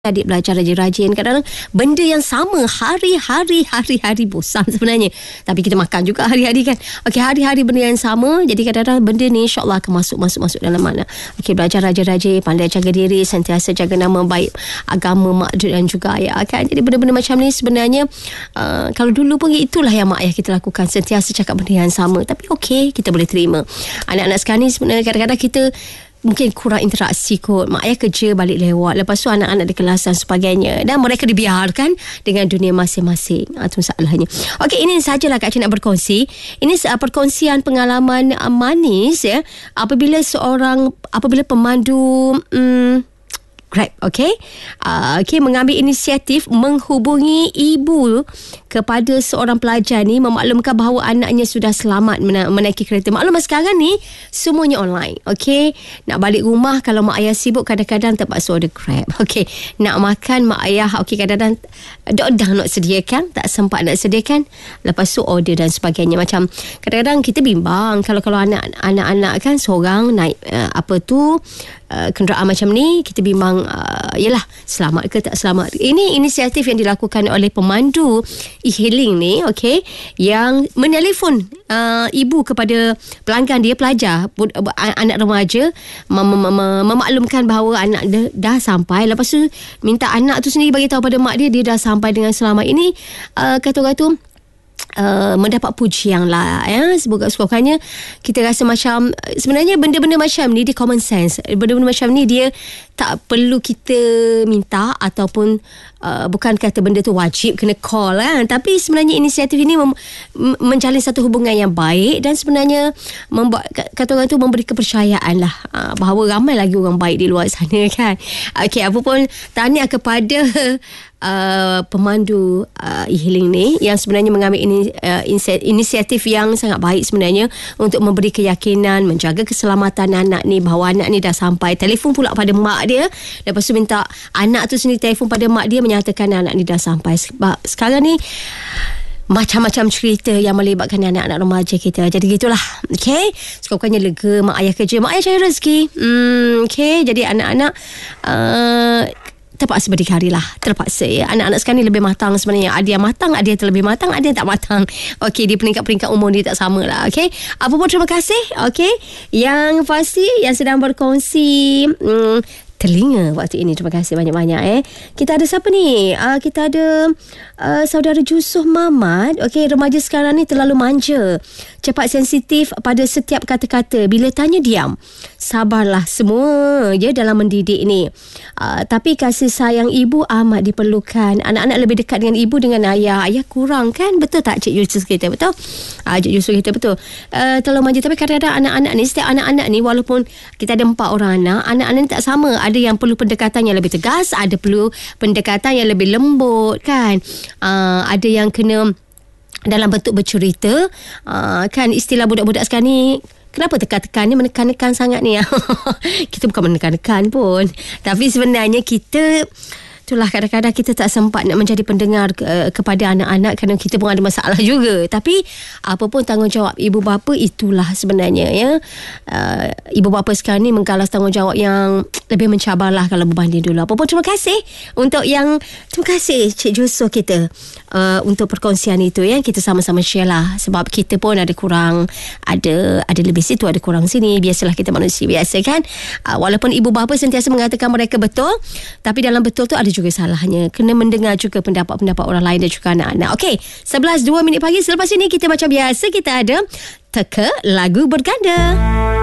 adik belajar rajin-rajin. Kadang-kadang benda yang sama hari-hari bosan sebenarnya. Tapi kita makan juga hari-hari kan. Okey, hari-hari benda yang sama. Jadi kadang-kadang benda ni insyaAllah akan masuk dalam mana. Okey, belajar rajin-rajin, pandai jaga diri, sentiasa jaga nama baik agama mak dan juga ayah kan. Jadi benda-benda macam ni sebenarnya kalau dulu pun itulah yang mak ayah kita lakukan. Sentiasa cakap benda yang sama. Tapi okey, kita boleh terima. Anak-anak sekarang ni sebenarnya kadang-kadang kita mungkin kurang interaksi kot. Mak ayah kerja balik lewat. Lepas tu anak-anak di kelas dan sebagainya. Dan mereka dibiarkan dengan dunia masing-masing. Itu masalahnya. Okey, ini sajalah Kak Cik nak berkongsi. Ini perkongsian pengalaman manis ya. Apabila pemandu Grab, okey. Mengambil inisiatif menghubungi ibu kepada seorang pelajar ni memaklumkan bahawa anaknya sudah selamat menaiki kereta. Maklum sekarang ni semuanya online, okey. Nak balik rumah kalau mak ayah sibuk kadang-kadang terpaksa order Grab. Okey, nak makan mak ayah kadang-kadang dah nak sediakan, tak sempat nak sediakan, lepas tu order dan sebagainya. Macam kadang-kadang kita bimbang kalau anak-anak kan seorang naik kenderaan macam ni, kita bimbang yalah selamat ke tak selamat. Ini inisiatif yang dilakukan oleh pemandu e-hailing ni, okey, yang menelefon ibu kepada pelanggan dia, pelajar, anak remaja, memaklumkan bahawa anak dia dah sampai. Lepas tu minta anak tu sendiri bagi tahu pada mak dia dah sampai dengan selamat. Ini kata-kata mendapat pujian lah ya. Semoga-semoganya kita rasa macam sebenarnya benda-benda macam ni dia common sense. Benda-benda macam ni dia tak perlu kita minta ataupun bukan kata benda tu wajib kena call kan. Tapi sebenarnya inisiatif ini menjalin satu hubungan yang baik dan sebenarnya membuat kata orang tu memberi kepercayaan lah bahawa ramai lagi orang baik di luar sana kan. Okey, apa pun tahniah kepada pemandu e-hailing ni yang sebenarnya mengambil inisiatif yang sangat baik sebenarnya untuk memberi keyakinan, menjaga keselamatan anak ni, bahawa anak ni dah sampai. Telefon pula pada mak dia, lepas tu minta anak tu sendiri telefon pada mak dia menyatakan anak ni dah sampai. Sebab sekarang ni macam-macam cerita yang melibatkan anak-anak remaja kita. Jadi gitulah. Okey, sekurang-kurangnya lega mak ayah kerja, mak ayah cari rezeki. Okey, jadi anak-anak terpaksa berdikari lah. Terpaksa ya. Anak-anak sekarang ni lebih matang sebenarnya. Ada yang matang, ada yang terlebih matang, ada yang tak matang. Okey, di peringkat-peringkat umur dia tak sama lah. Okey, apa pun terima kasih. Okey, yang pasti yang sedang berkongsi telinga waktu ini, terima kasih banyak-banyak. Kita ada siapa ni? Kita ada saudara Jusuh Mamat. Okey, remaja sekarang ni terlalu manja, cepat sensitif pada setiap kata-kata. Bila tanya diam. Sabarlah semua je dalam mendidik ni. Tapi kasih sayang ibu amat diperlukan. Anak-anak lebih dekat dengan ibu dengan ayah. Ayah kurang kan? Betul tak Cik Jusuh kita? Betul? Cik Jusuh kita betul. Terlalu manja. Tapi kadang-kadang anak-anak ni, setiap anak-anak ni, walaupun kita ada 4 orang anak-anak ni tak sama. Ada yang perlu pendekatan yang lebih tegas, ada perlu pendekatan yang lebih lembut kan. Ada yang kena dalam bentuk bercerita kan. Istilah budak-budak sekarang ni, kenapa tekan-tekan ni, menekan-nekan sangat ni? Kita bukan menekan-nekan pun, tapi sebenarnya kita itulah kadang-kadang kita tak sempat nak menjadi pendengar kepada anak-anak kerana kita pun ada masalah juga. Tapi apa pun tanggungjawab ibu bapa itulah sebenarnya ya. Ibu bapa sekarang ni menggalas tanggungjawab yang lebih mencabarlah kalau berbanding dulu. Apa pun terima kasih terima kasih Cik Jusuh kita untuk perkongsian itu ya. Kita sama-sama share lah, sebab kita pun ada kurang, ada lebih situ, ada kurang sini. Biasalah kita manusia biasa kan. Walaupun ibu bapa sentiasa mengatakan mereka betul, tapi dalam betul tu ada juga salahnya. Kena mendengar juga pendapat-pendapat orang lain dan juga anak-anak. Okey, 11:02 pagi. Selepas ini kita macam biasa, kita ada teka lagu berganda.